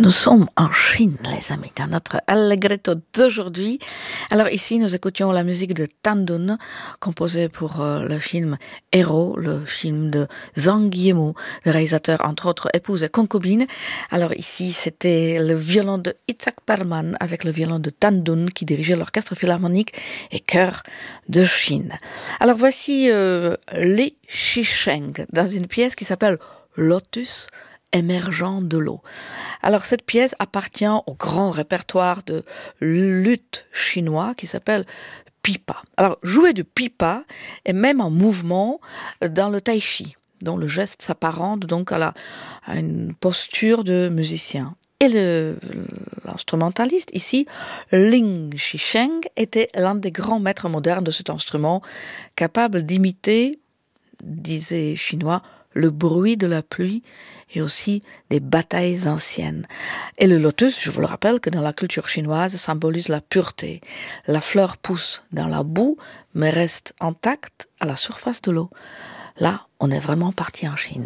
Nous sommes en Chine, les amis, dans notre Allegretto d'aujourd'hui. Alors ici, nous écoutions la musique de Tan Dun, composée pour le film Héros, le film de Zhang Yimou, le réalisateur, entre autres, Épouse et concubine. Alors ici, c'était le violon de Itzhak Perlman avec le violon de Tan Dun qui dirigeait l'orchestre philharmonique et chœur de Chine. Alors voici Li Shisheng dans une pièce qui s'appelle Lotus émergeant de l'eau. Alors cette pièce appartient au grand répertoire de luth chinois qui s'appelle pipa. Alors jouer du pipa est même en mouvement dans le tai chi, dont le geste s'apparente donc à une posture de musicien. Et l'instrumentaliste ici, Ling Shisheng, était l'un des grands maîtres modernes de cet instrument, capable d'imiter, disaient les Chinois, le bruit de la pluie et aussi des batailles anciennes. Et le lotus, je vous le rappelle que dans la culture chinoise, symbolise la pureté. La fleur pousse dans la boue, mais reste intacte à la surface de l'eau. Là, on est vraiment parti en Chine.